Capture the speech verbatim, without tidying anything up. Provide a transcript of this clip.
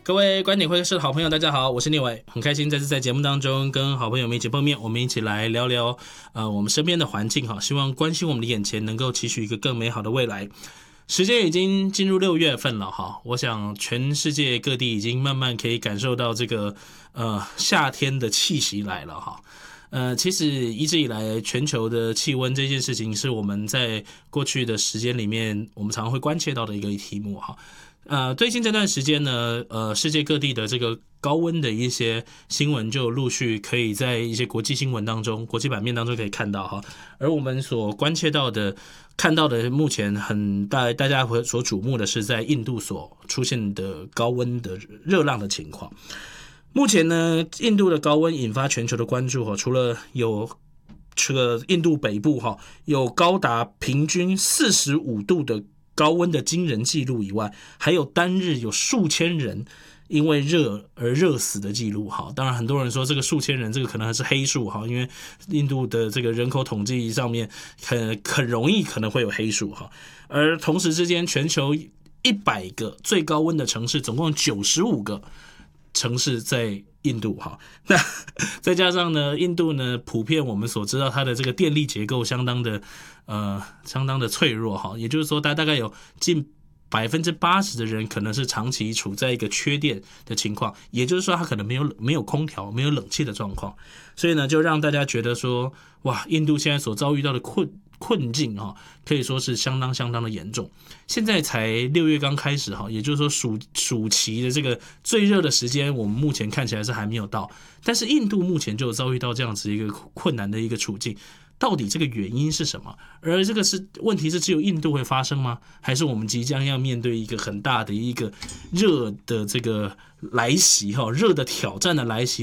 各位观点会客室的好朋友，大家好，我是聂伟，很开心再次在节目当中跟好朋友们一起碰面，我们一起来聊聊呃我们身边的环境哈，希望关心我们的眼前能够期许一个更美好的未来。时间已经进入六月份了哈，我想全世界各地已经慢慢可以感受到这个呃夏天的气息来了哈。呃，其实一直以来，全球的气温这件事情是我们在过去的时间里面，我们常常会关切到的一个题目哈。呃，最近这段时间呢，呃，世界各地的这个高温的一些新闻就陆续可以在一些国际新闻当中、国际版面当中可以看到哈。而我们所关切到的、看到的，目前很大大家所瞩目的是在印度所出现的高温的热浪的情况。目前呢，印度的高温引发全球的关注哈，除了有这个印度北部哈有高达平均四十五度的高温的惊人记录以外，还有单日有数千人因为热而热死的记录哈。当然很多人说这个数千人这个可能还是黑数哈，因为印度的这个人口统计上面很很容易可能会有黑数哈。而同时之间，全球一百个最高温的城市，总共九十五个城市在印度哈，那再加上呢，印度呢普遍我们所知道它的这个电力结构相当的呃相当的脆弱哈，也就是说它大概有近百分之八十的人可能是长期处在一个缺电的情况，也就是说它可能没有没有空调、没有冷气的状况，所以呢就让大家觉得说，哇，印度现在所遭遇到的困困境哈，可以说是相当相当的严重。现在才六月刚开始哈，也就是说暑暑期的这个最热的时间，我们目前看起来是还没有到。但是印度目前就有遭遇到这样子一个困难的一个处境，到底这个原因是什么？而这个是问题是只有印度会发生吗？还是我们即将要面对一个很大的一个热的这个来袭哈，热的挑战的来袭？